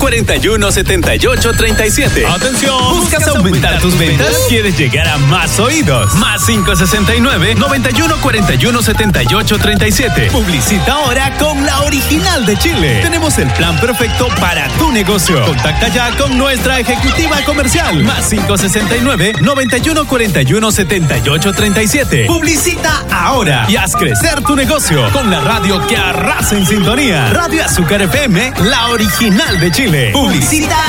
417837. ¡Atención! ¿Buscas aumentar tus ventas? ¿Quieres llegar a más oídos? Más 569-9141-7837. Publicita ahora con La Original de Chile. Tenemos el plan perfecto para tu negocio. Contacta ya con nuestra ejecutiva comercial. Más 569-9141-7837. Publicita ahora y haz crecer tu negocio con la radio que arrasa en sintonía. Radio Azúcar FM, La Original de Chile. Publicita